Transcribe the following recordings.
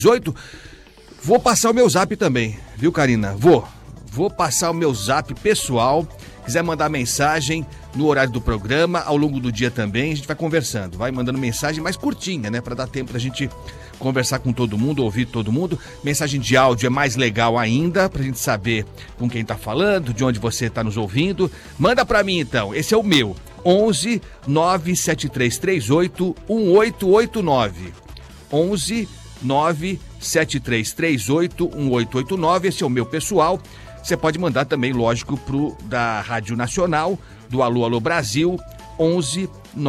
18, vou passar o meu zap também, viu, Karina? Vou passar o meu zap pessoal. Quiser mandar mensagem no horário do programa, ao longo do dia também, a gente vai conversando, vai mandando mensagem mais curtinha, né? Para dar tempo da gente conversar com todo mundo, ouvir todo mundo. Mensagem de áudio é mais legal ainda, pra gente saber com quem tá falando, de onde você tá nos ouvindo. Manda pra mim então, esse é o meu, 11 97338 1889. 11 97338 1889, esse é o meu pessoal. Você pode mandar também, lógico, pro da Rádio Nacional, do Alô Alô Brasil, 11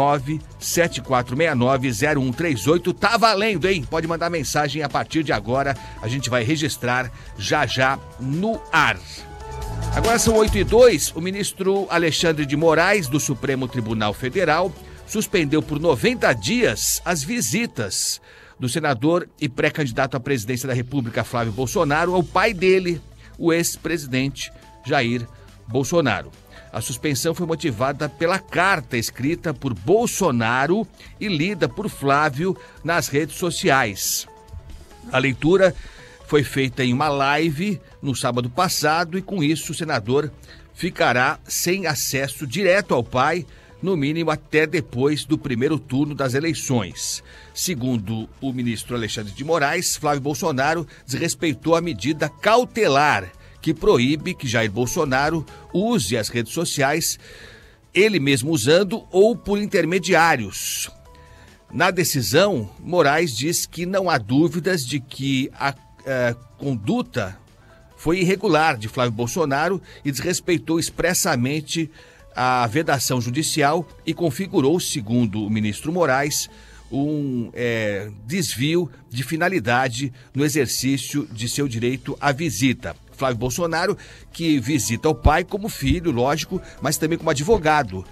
97469 0138. Tá valendo, hein? Pode mandar mensagem a partir de agora, a gente vai registrar já no ar. Agora são 8h02, o ministro Alexandre de Moraes, do Supremo Tribunal Federal, suspendeu por 90 dias as visitas do senador e pré-candidato à presidência da República, Flávio Bolsonaro, ao pai dele, o ex-presidente Jair Bolsonaro. A suspensão foi motivada pela carta escrita por Bolsonaro e lida por Flávio nas redes sociais. A leitura foi feita em uma live no sábado passado e, com isso, o senador ficará sem acesso direto ao pai, no mínimo até depois do primeiro turno das eleições. Segundo o ministro Alexandre de Moraes, Flávio Bolsonaro desrespeitou a medida cautelar que proíbe que Jair Bolsonaro use as redes sociais, ele mesmo usando ou por intermediários. Na decisão, Moraes diz que não há dúvidas de que a conduta foi irregular de Flávio Bolsonaro e desrespeitou expressamente a vedação judicial e configurou, segundo o ministro Moraes, um desvio de finalidade no exercício de seu direito à visita. Flávio Bolsonaro, que visita o pai como filho, lógico, mas também como advogado,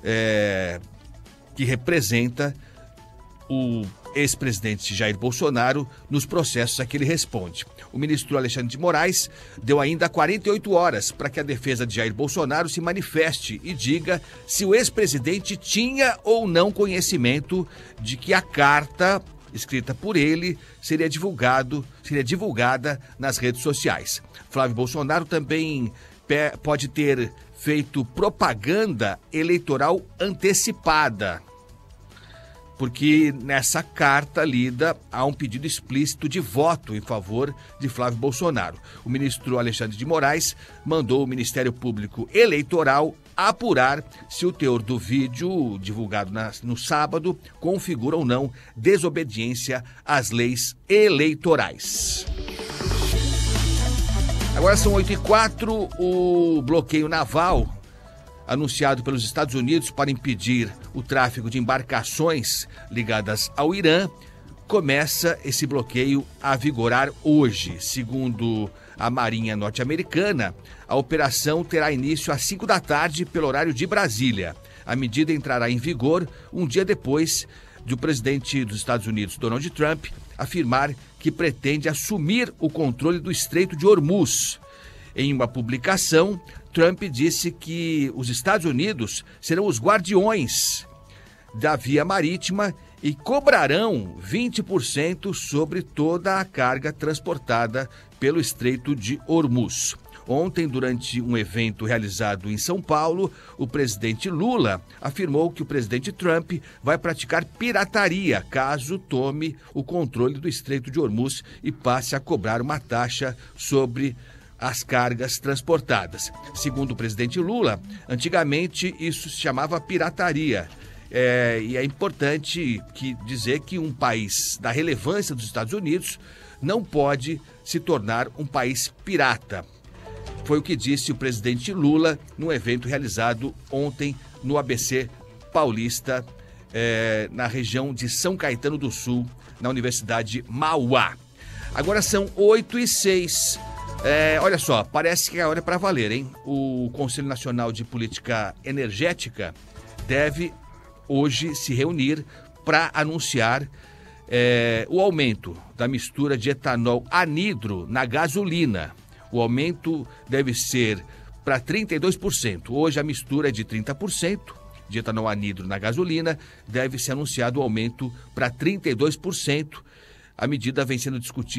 que representa o ex-presidente Jair Bolsonaro nos processos a que ele responde. O ministro Alexandre de Moraes deu ainda 48 horas para que a defesa de Jair Bolsonaro se manifeste e diga se o ex-presidente tinha ou não conhecimento de que a carta escrita por ele seria divulgada nas redes sociais. Flávio Bolsonaro também pode ter feito propaganda eleitoral antecipada, porque nessa carta lida há um pedido explícito de voto em favor de Flávio Bolsonaro. O ministro Alexandre de Moraes mandou o Ministério Público Eleitoral apurar se o teor do vídeo divulgado no sábado configura ou não desobediência às leis eleitorais. Agora são 8h04, o bloqueio naval anunciado pelos Estados Unidos para impedir o tráfego de embarcações ligadas ao Irã, começa esse bloqueio a vigorar hoje. Segundo a Marinha norte-americana, a operação terá início às 5 da tarde pelo horário de Brasília. A medida entrará em vigor um dia depois de o presidente dos Estados Unidos, Donald Trump, afirmar que pretende assumir o controle do Estreito de Hormuz. Em uma publicação, Trump disse que os Estados Unidos serão os guardiões da via marítima e cobrarão 20% sobre toda a carga transportada pelo Estreito de Hormuz. Ontem, durante um evento realizado em São Paulo, o presidente Lula afirmou que o presidente Trump vai praticar pirataria caso tome o controle do Estreito de Hormuz e passe a cobrar uma taxa sobre as cargas transportadas. Segundo o presidente Lula, antigamente isso se chamava pirataria. E é importante dizer que um país da relevância dos Estados Unidos não pode se tornar um país pirata. Foi o que disse o presidente Lula num evento realizado ontem no ABC Paulista, na região de São Caetano do Sul, na Universidade Mauá. Agora são 8h06. Olha só, parece que a hora é para valer, hein? O Conselho Nacional de Política Energética deve hoje se reunir para anunciar o aumento da mistura de etanol anidro na gasolina. O aumento deve ser para 32%. Hoje a mistura é de 30%. De etanol anidro na gasolina, deve ser anunciado o aumento para 32%. A medida vem sendo discutida